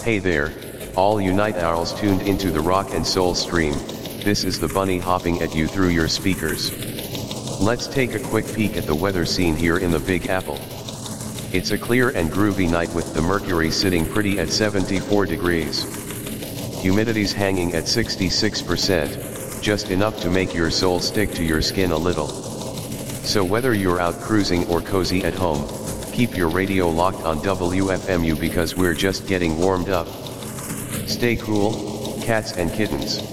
Hey there, all you night owls tuned into the rock and soul stream. This is the bunny hopping at you through your speakers. Let's take a quick peek at the weather scene here in the Big Apple. It's a clear and groovy night with the mercury sitting pretty at 74 degrees. Humidity's hanging at 66%, just enough to make your soul stick to your skin a little. So whether you're out cruising or cozy at home, keep your radio locked on WFMU because we're just getting warmed up. Stay cool, cats and kittens.